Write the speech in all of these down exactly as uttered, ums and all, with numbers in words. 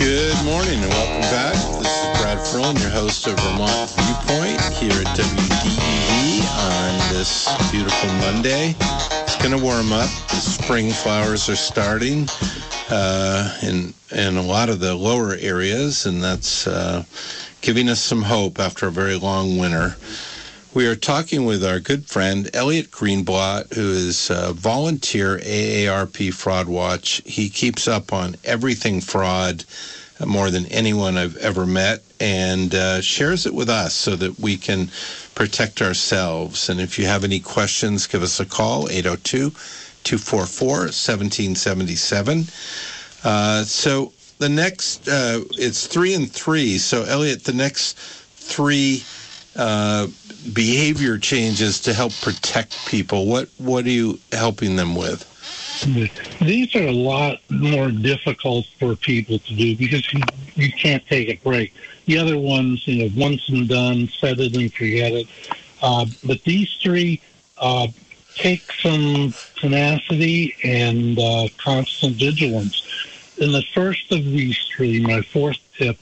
Good morning and welcome back. This is Brad Ferlin, your host of Vermont Viewpoint here at W D E V on this beautiful Monday. It's going to warm up. The spring flowers are starting uh, in, in a lot of the lower areas, and that's uh, giving us some hope after a very long winter. We are talking with our good friend, Elliot Greenblatt, who is a volunteer A A R P Fraud Watch. He keeps up on everything fraud more than anyone I've ever met and uh, shares it with us so that we can protect ourselves. And if you have any questions, give us a call, eight oh two, two four four, one seven seven seven. Uh, so the next, uh, it's three and three. So, Elliot, the next three uh, behavior changes to help protect people, what what are you helping them with? These are a lot more difficult for people to do because you, you can't take a break. The other ones, you know, once and done, set it and forget it. Uh, but these three uh, take some tenacity and uh, constant vigilance. And the first of these three, my fourth tip,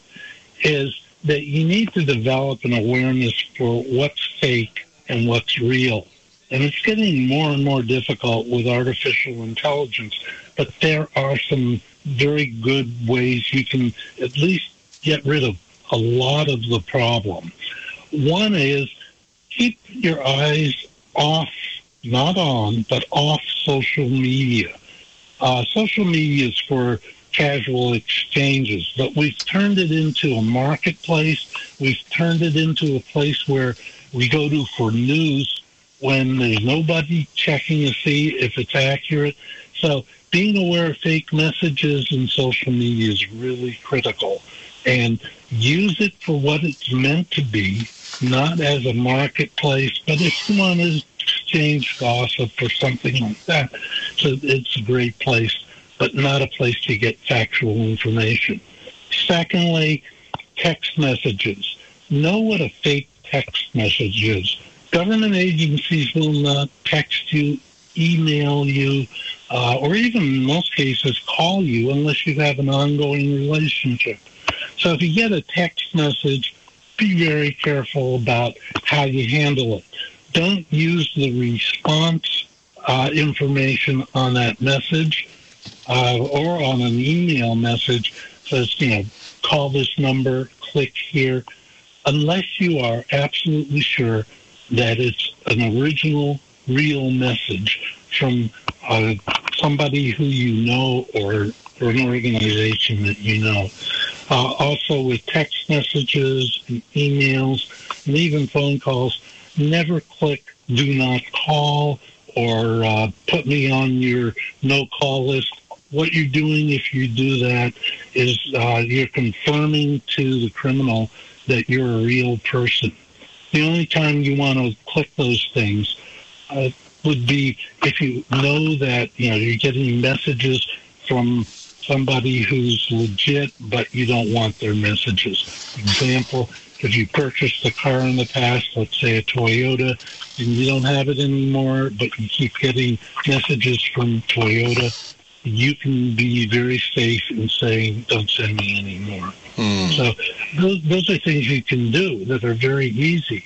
is that you need to develop an awareness for what's fake and what's real. And it's getting more and more difficult with artificial intelligence, but there are some very good ways you can at least get rid of a lot of the problem. One is keep your eyes off, not on, but off social media. Uh, social media is for casual exchanges, but we've turned it into a marketplace. We've turned it into a place where we go to for news when there's nobody checking to see if it's accurate. So being aware of fake messages in social media is really critical. And use it for what it's meant to be, not as a marketplace, but if you want to exchange gossip or something like that, so it's a great place, but not a place to get factual information. Secondly, text messages. Know what a fake text message is. Government agencies will not text you, email you, uh, or even in most cases call you unless you have an ongoing relationship. So if you get a text message, be very careful about how you handle it. Don't use the response uh, information on that message uh, or on an email message. Says, you know, call this number, click here, unless you are absolutely sure that it's an original, real message from uh, somebody who you know or, or an organization that you know. Uh, also with text messages and emails and even phone calls, never click do not call or uh, put me on your no-call list. What you're doing if you do that is uh, you're confirming to the criminal that you're a real person. The only time you want to click those things uh, would be if you know that, you know, you're getting messages from somebody who's legit, but you don't want their messages. Example, if you purchased a car in the past, let's say a Toyota, and you don't have it anymore, but you keep getting messages from Toyota, you can be very safe in saying, don't send me anymore. Mm. So those, those are things you can do that are very easy.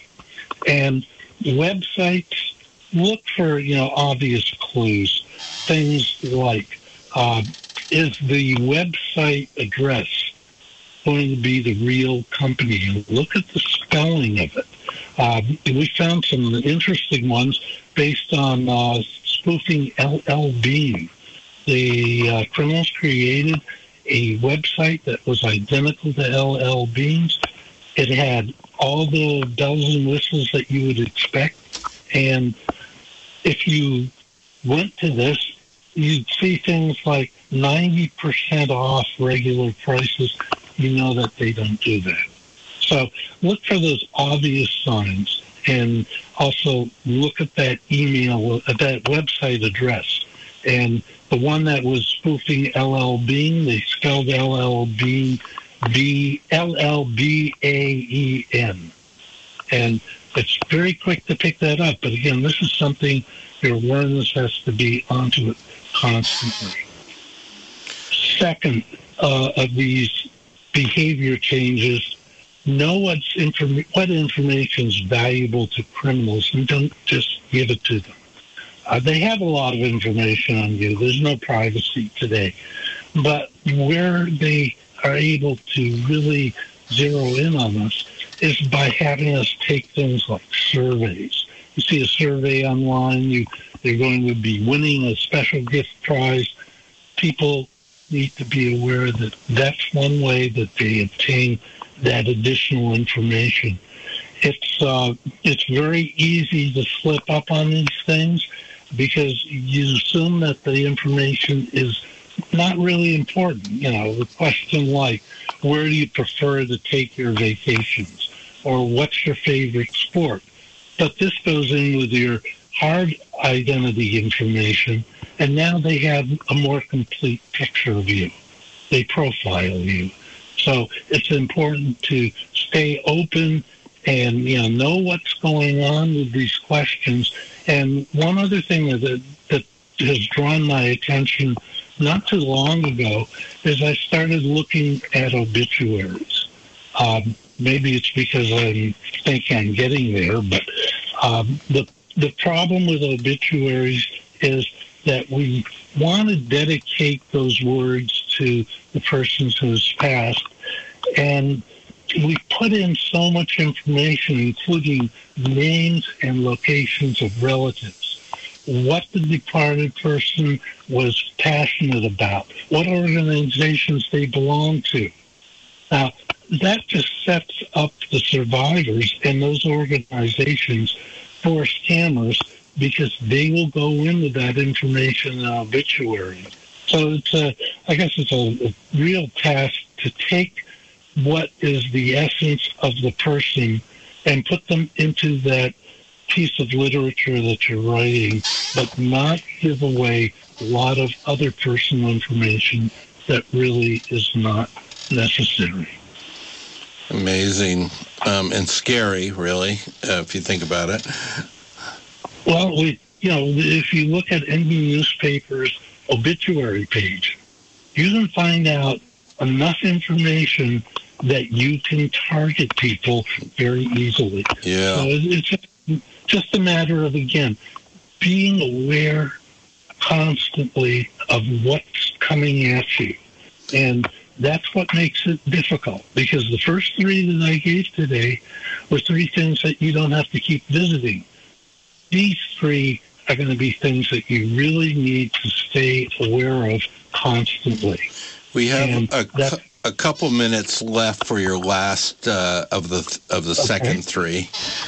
And websites, look for, you know, obvious clues. Things like, uh, is the website address going to be the real company? Look at the spelling of it. Uh, we found some interesting ones based on uh, spoofing L L Bean. The uh, criminals created a website that was identical to L L Bean's. It had all the bells and whistles that you would expect. And if you went to this, you'd see things like ninety percent off regular prices. You know that they don't do that. So look for those obvious signs and also look at that email, at that website address. And the one that was spoofing L L Bean, they spelled L L Bean, B L L B A E N. And it's very quick to pick that up. But again, this is something your awareness has to be onto it constantly. Second uh, of these behavior changes, know what's inform- what information is valuable to criminals, and don't just give it to them. Uh, they have a lot of information on you. There's no privacy today. But where they are able to really zero in on us is by having us take things like surveys. You see a survey online, you, they're going to be winning a special gift prize. People need to be aware that that's one way that they obtain that additional information. It's uh, it's very easy to slip up on these things because you assume that the information is not really important. You know, the question like, where do you prefer to take your vacations? Or what's your favorite sport? But this goes in with your hard identity information, and now they have a more complete picture of you. They profile you. So it's important to stay open and, you know, know what's going on with these questions. And one other thing that that has drawn my attention not too long ago is I started looking at obituaries. Um, maybe it's because I think I'm getting there, but um, the the problem with obituaries is that we want to dedicate those words to the persons who has passed, and we put in so much information, including names and locations of relatives, what the departed person was passionate about, what organizations they belong to. Now, that just sets up the survivors and those organizations for scammers because they will go into that information in an obituary. So it's a, I guess it's a, a real task to take what is the essence of the person and put them into that piece of literature that you're writing, but not give away a lot of other personal information that really is not necessary. Amazing um, and scary, really, uh, if you think about it. Well, we, you know, if you look at any newspaper's obituary page, you can find out enough information that you can target people very easily. Yeah. So it's just, just a matter of, again, being aware constantly of what's coming at you. And that's what makes it difficult, because the first three that I gave today were three things that you don't have to keep visiting. These three are going to be things that you really need to stay aware of constantly. We have a, cu- a couple minutes left for your last uh, of the of the okay. second three.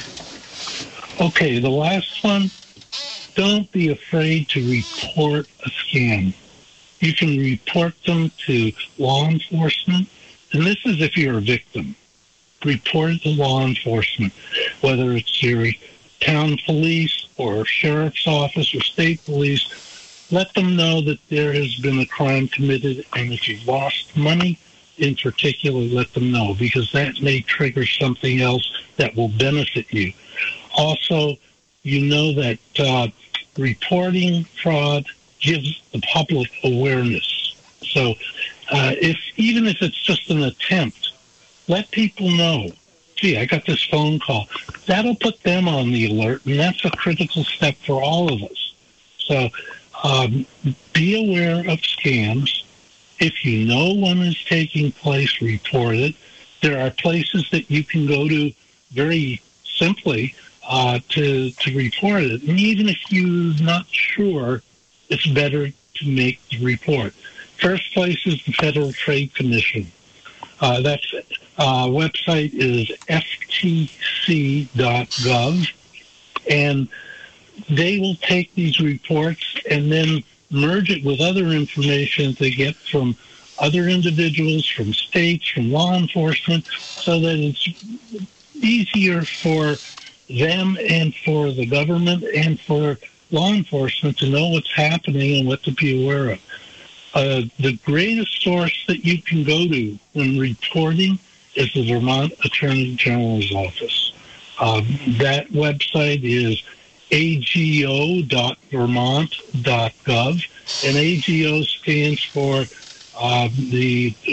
Okay, the last one, don't be afraid to report a scam. You can report them to law enforcement, and this is if you're a victim. Report it to law enforcement, whether it's your town police or sheriff's office or state police. Let them know that there has been a crime committed, and if you've lost money in particular, let them know, because that may trigger something else that will benefit you. Also, you know that uh, reporting fraud gives the public awareness. So uh, if even if it's just an attempt, let people know, gee, I got this phone call. That'll put them on the alert, and that's a critical step for all of us. So um, be aware of scams. If you know one is taking place, report it. There are places that you can go to very simply uh, to, to report it. And even if you're not sure, it's better to make the report. First place is the Federal Trade Commission. Uh, that's uh, website is f t c dot gov, and they will take these reports and then merge it with other information they get from other individuals, from states, from law enforcement, so that it's easier for them and for the government and for law enforcement to know what's happening and what to be aware of. Uh, the greatest source that you can go to when reporting is the Vermont Attorney General's office. Uh, that website is a g o dot vermont dot gov, and A G O stands for uh, the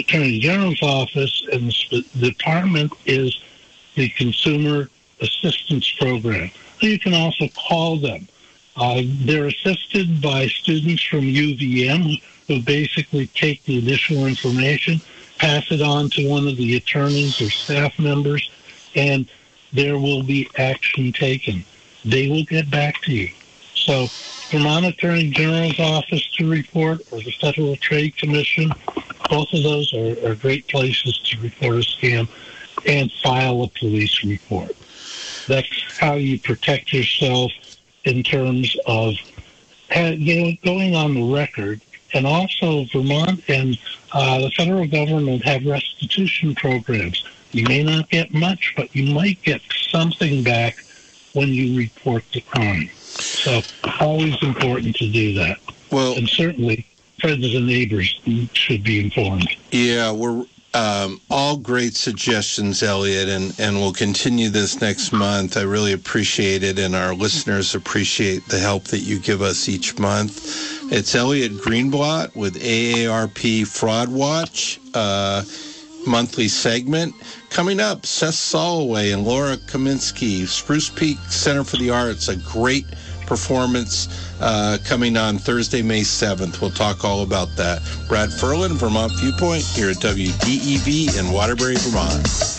Attorney General's office, and the department is the Consumer Assistance Program. You can also call them. Uh, they're assisted by students from U V M who basically take the initial information, pass it on to one of the attorneys or staff members, and there will be action taken. They will get back to you. So Vermont Attorney General's office to report or the Federal Trade Commission, both of those are, are great places to report a scam and file a police report. That's how you protect yourself in terms of you know, going on the record. And also Vermont and uh, the federal government have restitution programs. You may not get much, but you might get something back when you report the crime. So always important to do that. Well, and certainly friends and neighbors should be informed. Yeah, we're um, all great suggestions, Elliot, and, and we'll continue this next month. I really appreciate it, and our listeners appreciate the help that you give us each month. It's Elliot Greenblatt with A A R P Fraud Watch, uh, monthly segment. Coming up, Seth Soloway and Laura Kaminsky, Spruce Peak Center for the Arts, a great performance uh, coming on Thursday, May seventh. We'll talk all about that. Brad Ferlin, Vermont Viewpoint, here at W D E V in Waterbury, Vermont.